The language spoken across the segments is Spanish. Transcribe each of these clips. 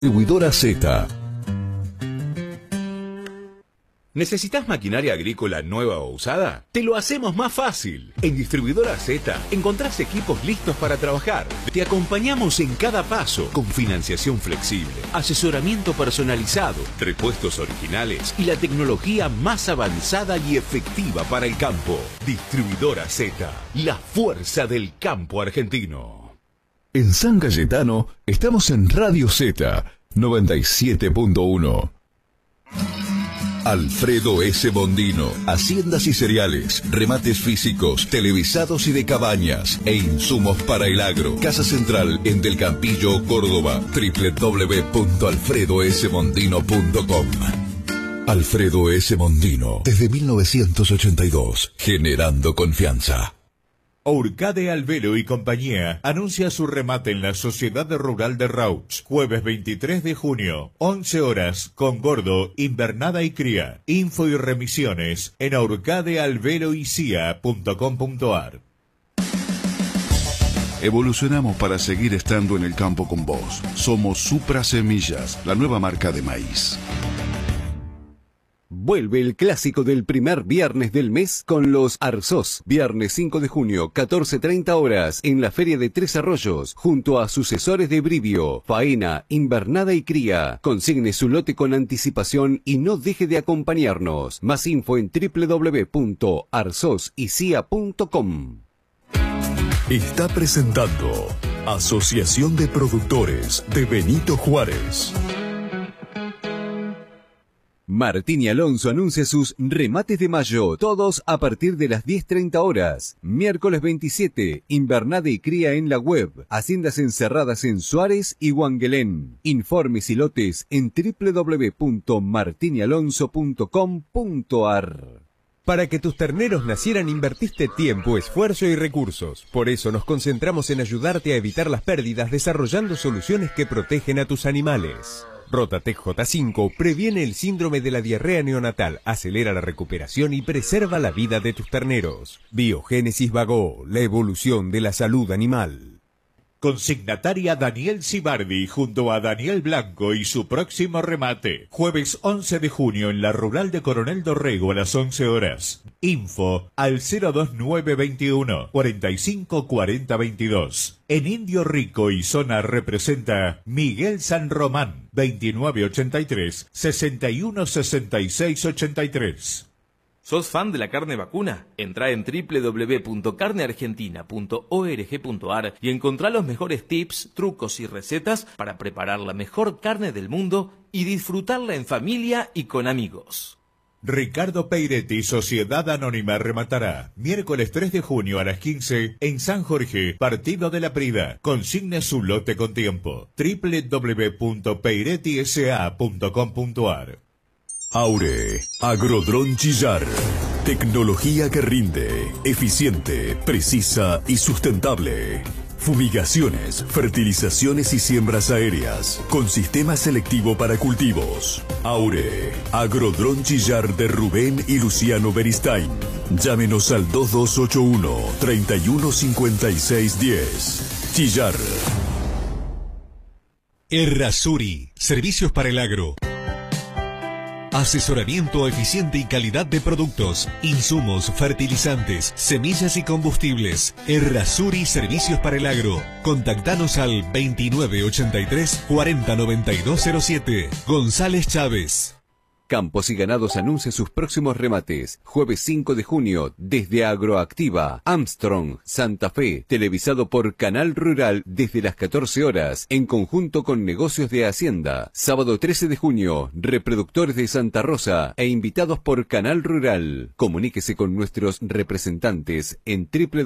Distribuidora Z. ¿Necesitas maquinaria agrícola nueva o usada? Te lo hacemos más fácil. En Distribuidora Z encontrás equipos listos para trabajar. Te acompañamos en cada paso con financiación flexible, asesoramiento personalizado, repuestos originales y la tecnología más avanzada y efectiva para el campo. Distribuidora Z, la fuerza del campo argentino. En San Cayetano estamos en Radio Z 97.1. Alfredo S. Bondino, haciendas y cereales, remates físicos, televisados y de cabañas e insumos para el agro. Casa Central en Del Campillo, Córdoba. www.alfredosbondino.com. Alfredo S. Bondino, desde 1982, generando confianza. Orcade Albero y compañía anuncia su remate en la Sociedad Rural de Rauch, jueves 23 de junio, 11 horas, con gordo, invernada y cría. Info y remisiones en orcadealberoycia.com.ar. Evolucionamos para seguir estando en el campo con vos. Somos Supra Semillas, la nueva marca de maíz. Vuelve el clásico del primer viernes del mes con los Arzós. Viernes 5 de junio, 14:30 horas, en la Feria de Tres Arroyos, junto a sucesores de Brivio, faena, invernada y cría. Consigne su lote con anticipación y no deje de acompañarnos. Más info en www.arzosisia.com. Está presentando Asociación de Productores de Benito Juárez. Martín y Alonso anuncia sus remates de mayo, todos a partir de las 10:30 horas. Miércoles 27, invernada y cría en la web. Haciendas encerradas en Suárez y Huanguelén. Informes y lotes en www.martinialonso.com.ar. Para que tus terneros nacieran invertiste tiempo, esfuerzo y recursos. Por eso nos concentramos en ayudarte a evitar las pérdidas desarrollando soluciones que protegen a tus animales. Rotatec J5 previene el síndrome de la diarrea neonatal, acelera la recuperación y preserva la vida de tus terneros. Biogénesis Vago, la evolución de la salud animal. Consignataria Daniel Cibardi junto a Daniel Blanco y su próximo remate. Jueves 11 de junio en la Rural de Coronel Dorrego a las 11 horas. Info al 02921 45 40 22. En Indio Rico y Zona representa Miguel San Román, 2983 61 66 83. ¿Sos fan de la carne vacuna? Entrá en www.carneargentina.org.ar y encontrá los mejores tips, trucos y recetas para preparar la mejor carne del mundo y disfrutarla en familia y con amigos. Ricardo Peiretti, Sociedad Anónima, rematará miércoles 3 de junio a las 15 en San Jorge, Partido de la Prida. Consigne su lote con tiempo. www.peirettisa.com.ar. Aure, Agrodrón Chillar. Tecnología que rinde, eficiente, precisa y sustentable. Fumigaciones, fertilizaciones y siembras aéreas, con sistema selectivo para cultivos. Aure, Agrodrón Chillar de Rubén y Luciano Beristain. Llámenos al 2281 315610. Chillar. Errázuri, servicios para el agro. Asesoramiento eficiente y calidad de productos, insumos, fertilizantes, semillas y combustibles. Errázuri Servicios para el Agro. Contactanos al 2983 409207. González Chávez. Campos y Ganados anuncia sus próximos remates. Jueves 5 de junio, desde Agroactiva, Armstrong, Santa Fe, televisado por Canal Rural desde las 14 horas, en conjunto con Negocios de Hacienda. Sábado 13 de junio, reproductores de Santa Rosa e invitados por Canal Rural. Comuníquese con nuestros representantes en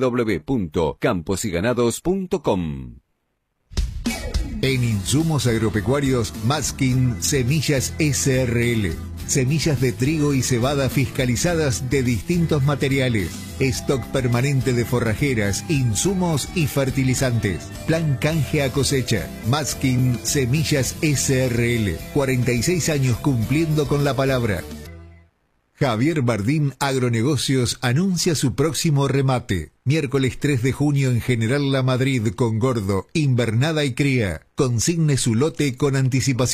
www.camposiganados.com. En Insumos Agropecuarios, Maskin Semillas SRL. Semillas de trigo y cebada fiscalizadas de distintos materiales. Stock permanente de forrajeras, insumos y fertilizantes. Plan canje a cosecha. Maskin Semillas SRL. 46 años cumpliendo con la palabra. Javier Bardín Agronegocios anuncia su próximo remate. Miércoles 3 de junio en General La Madrid con Gordo, invernada y cría. Consigne su lote con anticipación.